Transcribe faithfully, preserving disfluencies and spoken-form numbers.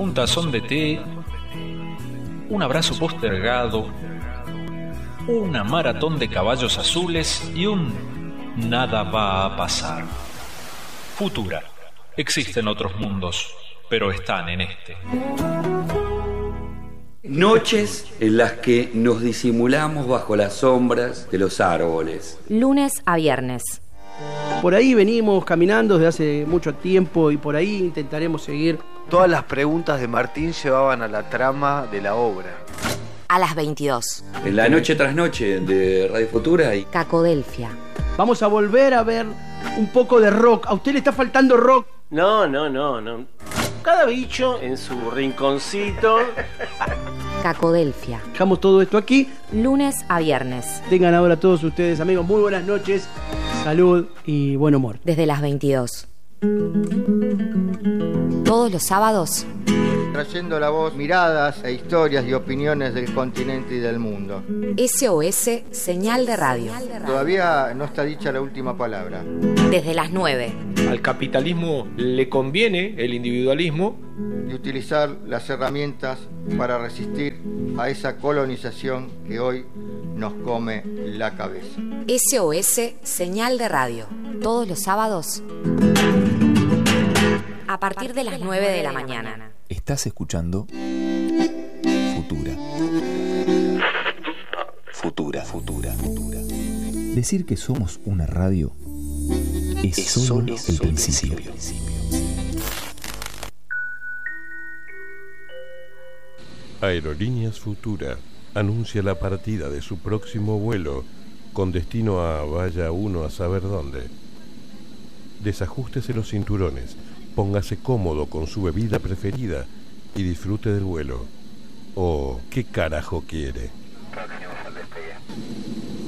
un tazón de té, un abrazo postergado, una maratón de caballos azules y un nada va a pasar. Futura. Existen otros mundos, pero están en este. Noches en las que nos disimulamos bajo las sombras de los árboles. Lunes a viernes. Por ahí venimos caminando desde hace mucho tiempo y por ahí intentaremos seguir. Todas las preguntas de Martín llevaban a la trama de la obra. A las veintidós. En la noche tras noche de Radio Futura y Cacodelfia. Vamos a volver a ver un poco de rock. ¿A usted le está faltando rock? No, no, no, no. Cada bicho en su rinconcito. Cacodelfia. Dejamos todo esto aquí. Lunes a viernes. Tengan ahora todos ustedes, amigos, muy buenas noches, salud y buen humor. Desde las veintidós. Todos los sábados. Trayendo la voz, miradas e historias y opiniones del continente y del mundo. S O S, señal de radio. Todavía no está dicha la última palabra. Desde las nueve. Al capitalismo le conviene el individualismo. Y utilizar las herramientas para resistir a esa colonización que hoy nos come la cabeza. S O S, señal de radio. Todos los sábados. A partir de las nueve de la mañana. Estás escuchando Futura. Futura, Futura, Futura. Decir que somos una radio es, es solo, solo el principio. El principio. Aerolíneas Futura anuncia la partida de su próximo vuelo con destino a vaya uno a saber dónde. Desajústese los cinturones, póngase cómodo con su bebida preferida y disfrute del vuelo. ¿O qué carajo quiere? Próximos al despegue.